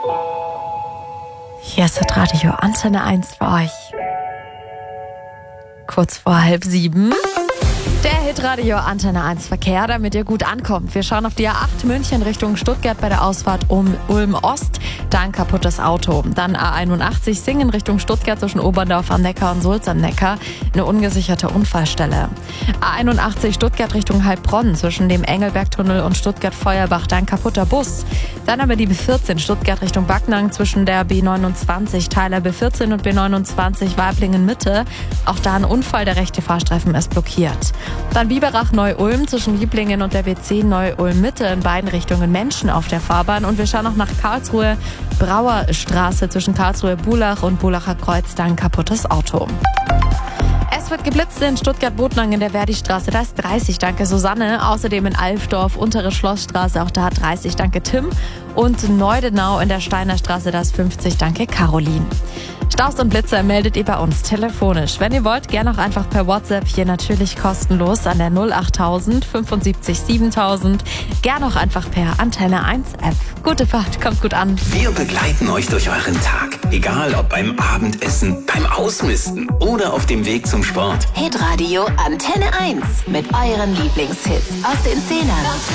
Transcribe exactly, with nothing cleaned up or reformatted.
Hier ist das Radio Antenne eins für euch. Kurz vor halb sieben. Der Hitradio Antenne eins Verkehr, damit ihr gut ankommt. Wir schauen auf die A acht München Richtung Stuttgart bei der Ausfahrt um Ulm Ost. Da ein kaputtes Auto. Dann A einundachtzig Singen Richtung Stuttgart zwischen Oberndorf am Neckar und Sulz am Neckar. Eine ungesicherte Unfallstelle. A einundachtzig Stuttgart Richtung Heilbronn zwischen dem Engelbergtunnel und Stuttgart-Feuerbach. Da ein kaputter Bus. Dann aber die B vierzehn Stuttgart Richtung Backnang zwischen der B neunundzwanzig Teiler B vierzehn und B neunundzwanzig Weiblingen Mitte. Auch da ein Unfall, der rechte Fahrstreifen ist blockiert. Dann Biberach Neu-Ulm zwischen Lieblingen und der B zehn Neu-Ulm Mitte, in beiden Richtungen Menschen auf der Fahrbahn. Und wir schauen noch nach Karlsruhe, Brauerstraße zwischen Karlsruhe Bulach und Bulacher Kreuz, da ein kaputtes Auto. Es wird geblitzt in Stuttgart-Bodnang in der Verdi-Straße, da ist dreißig, danke Susanne. Außerdem in Alfdorf, untere Schlossstraße, auch da dreißig, danke Tim. Und Neudenau in der Steiner Straße, da ist fünfzig, danke Caroline. Staus und Blitzer meldet ihr bei uns telefonisch. Wenn ihr wollt, gerne auch einfach per WhatsApp, hier natürlich kostenlos an der null achttausend fünfundsiebzig siebentausend. Gerne auch einfach per Antenne eins App. Gute Fahrt, kommt gut an. Wir begleiten euch durch euren Tag. Egal ob beim Abendessen, beim Ausmisten oder auf dem Weg zum Sport. Hitradio Antenne eins mit euren Lieblingshits aus den Zehnern.